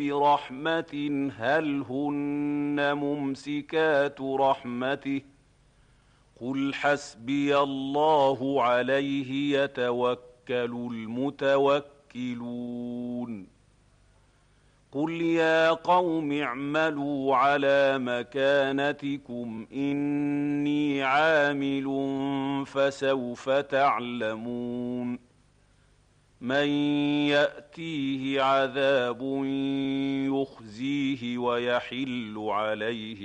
برحمة هل هن ممسكات رحمته قل حسبي الله عليه يتوكل المتوكلون قل يا قوم اعملوا على مكانتكم إني عامل فسوف تعلمون من يأتيه عذاب يخزيه ويحل عليه